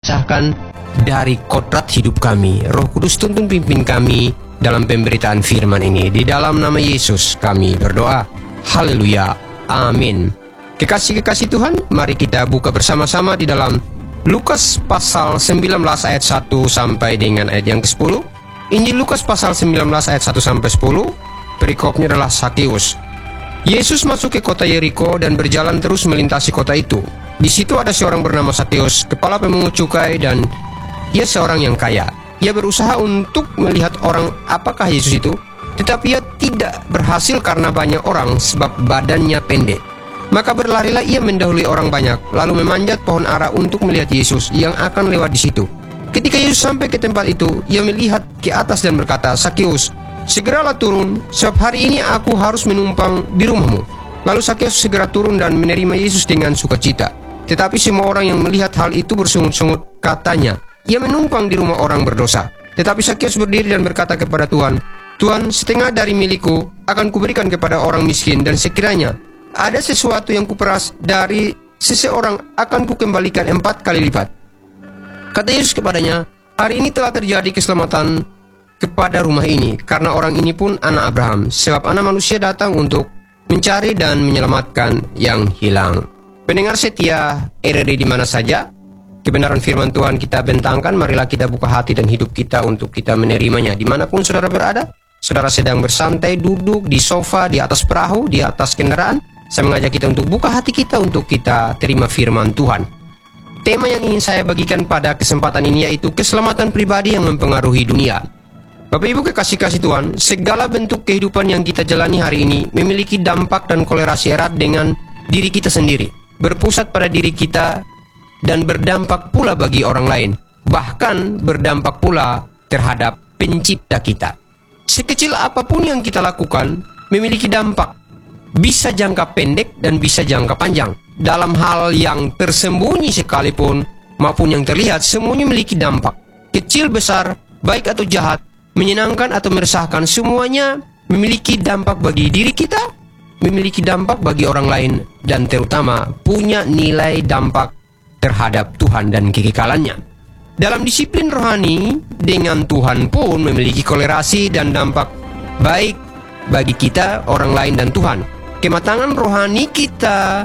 Pisahkan dari kodrat hidup kami. Roh Kudus tuntun pimpin kami dalam pemberitaan firman ini. Di dalam nama Yesus kami berdoa. Haleluya. Amin. Kekasih-kekasih Tuhan, mari kita buka bersama-sama di dalam Lukas pasal 19 ayat 1 sampai dengan ayat yang ke-10. Injil Lukas pasal 19 ayat 1 sampai 10. Perikopnya adalah Sakeus. Yesus masuk ke kota Yeriko dan berjalan terus melintasi kota itu. Di situ ada seorang bernama Sakeus, kepala pemungut cukai, dan ia seorang yang kaya. Ia berusaha untuk melihat orang apakah Yesus itu, tetapi ia tidak berhasil karena banyak orang sebab badannya pendek. Maka berlarilah ia mendahului orang banyak, lalu memanjat pohon ara untuk melihat Yesus yang akan lewat di situ. Ketika Yesus sampai ke tempat itu, ia melihat ke atas dan berkata, "Sakeus, segeralah turun, sebab hari ini aku harus menumpang di rumahmu." Lalu Sakeus segera turun dan menerima Yesus dengan sukacita. Tetapi semua orang yang melihat hal itu bersungut-sungut, katanya, "Ia menumpang di rumah orang berdosa." Tetapi Sakeus berdiri dan berkata kepada Tuhan, "Tuhan, setengah dari milikku akan kuberikan kepada orang miskin, dan sekiranya ada sesuatu yang kuperas dari seseorang akan kukembalikan 4 kali lipat." Kata Yesus kepadanya, "Hari ini telah terjadi keselamatan kepada rumah ini, karena orang ini pun anak Abraham, sebab anak manusia datang untuk mencari dan menyelamatkan yang hilang." Pendengar setia RRI di mana saja, kebenaran firman Tuhan kita bentangkan. Marilah kita buka hati dan hidup kita untuk kita menerimanya. Dimanapun saudara berada, saudara sedang bersantai, duduk di sofa, di atas perahu, di atas kendaraan, saya mengajak kita untuk buka hati kita untuk kita terima firman Tuhan. Tema yang ingin saya bagikan pada kesempatan ini yaitu keselamatan pribadi yang mempengaruhi dunia. Bapak Ibu kekasih-kasih Tuhan, segala bentuk kehidupan yang kita jalani hari ini memiliki dampak dan korelasi erat dengan diri kita sendiri, berpusat pada diri kita, dan berdampak pula bagi orang lain, bahkan berdampak pula terhadap pencipta kita. Sekecil apapun yang kita lakukan memiliki dampak, bisa jangka pendek dan bisa jangka panjang. Dalam hal yang tersembunyi sekalipun maupun yang terlihat, semuanya memiliki dampak. Kecil besar, baik atau jahat, menyenangkan atau meresahkan, semuanya memiliki dampak bagi diri kita, memiliki dampak bagi orang lain, dan terutama punya nilai dampak terhadap Tuhan dan kekekalannya. Dalam disiplin rohani dengan Tuhan pun memiliki korelasi dan dampak baik bagi kita, orang lain, dan Tuhan. Kematangan rohani kita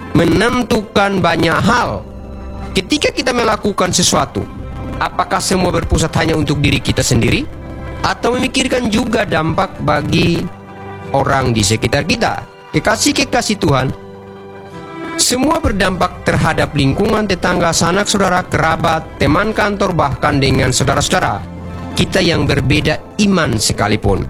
menentukan banyak hal. Ketika kita melakukan sesuatu, apakah semua berpusat hanya untuk diri kita sendiri, atau memikirkan juga dampak bagi orang di sekitar kita? Kekasih-kekasih Tuhan, semua berdampak terhadap lingkungan, tetangga, sanak saudara, kerabat, teman kantor, bahkan dengan saudara-saudara kita yang berbeda iman sekalipun.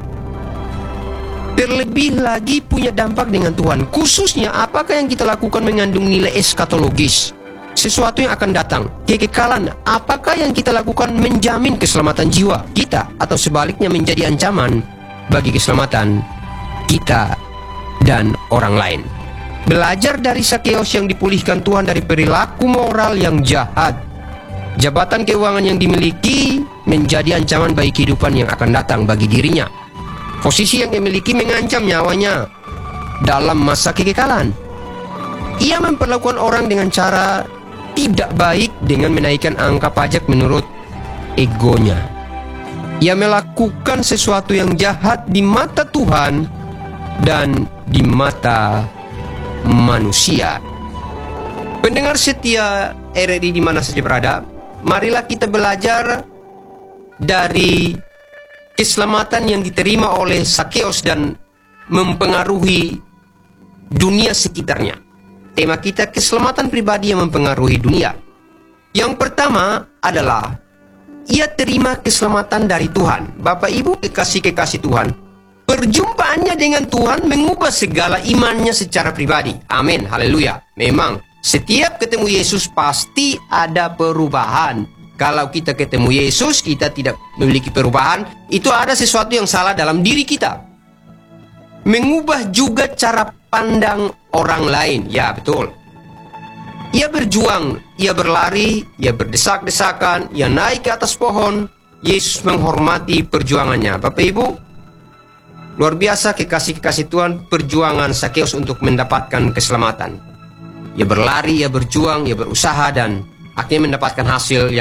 Terlebih lagi punya dampak dengan Tuhan. Khususnya apakah yang kita lakukan mengandung nilai eskatologis, sesuatu yang akan datang, kekekalan. Apakah yang kita lakukan menjamin keselamatan jiwa kita, atau sebaliknya menjadi ancaman bagi keselamatan kita dan orang lain. Belajar dari Sakeus yang dipulihkan Tuhan dari perilaku moral yang jahat. Jabatan keuangan yang dimiliki menjadi ancaman bagi kehidupan yang akan datang bagi dirinya. Posisi yang dimiliki mengancam nyawanya dalam masa kekekalan. Ia memperlakukan orang dengan cara tidak baik dengan menaikkan angka pajak menurut egonya. Ia melakukan sesuatu yang jahat di mata Tuhan dan di mata manusia. Pendengar setia RRI di mana saja berada, marilah kita belajar dari keselamatan yang diterima oleh Sakeus dan mempengaruhi dunia sekitarnya. Tema kita keselamatan pribadi yang mempengaruhi dunia. Yang pertama adalah ia terima keselamatan dari Tuhan. Bapak Ibu kekasih-kekasih Tuhan, perjumpaannya dengan Tuhan mengubah segala imannya secara pribadi. Amin, haleluya. Memang setiap ketemu Yesus pasti ada perubahan. Kalau kita ketemu Yesus, kita tidak memiliki perubahan, itu ada sesuatu yang salah dalam diri kita. Mengubah juga cara pandang orang lain. Ya, betul. Ia berjuang, ia berlari, ia berdesak-desakan, ia naik ke atas pohon. Yesus menghormati perjuangannya. Bapak Ibu, luar biasa kekasih-kekasih Tuhan perjuangan Sakeus untuk mendapatkan keselamatan. Ia berlari, ia berjuang, ia berusaha, dan Artinya mendapatkan hasil